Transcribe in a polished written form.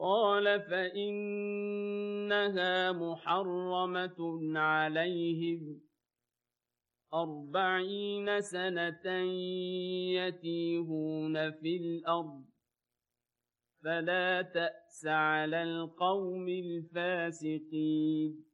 قال فإنها محرمة عليهم 40 سنة يتيهون في الأرض فلا تأس على القوم الفاسقين